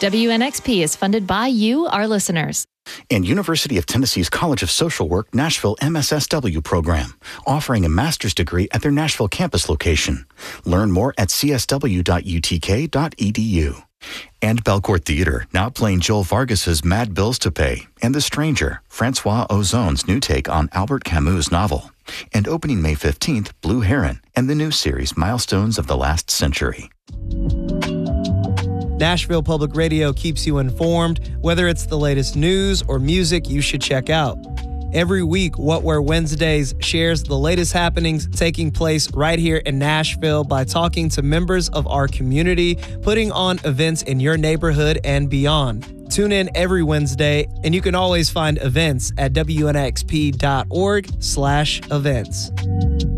WNXP is funded by you, our listeners. And University of Tennessee's College of Social Work Nashville MSSW program, offering a master's degree at their Nashville campus location. Learn more at csw.utk.edu. And Belcourt Theater, now playing Joel Vargas's Mad Bills to Pay and The Stranger, Francois Ozon's new take on Albert Camus' novel. And opening May 15th, Blue Heron and the new series Milestones of the Last Century. Nashville Public Radio keeps you informed, whether it's the latest news or music you should check out. Every week, What Where Wednesdays shares the latest happenings taking place right here in Nashville by talking to members of our community, putting on events in your neighborhood and beyond. Tune in every Wednesday, and you can always find events at WNXP.org/events.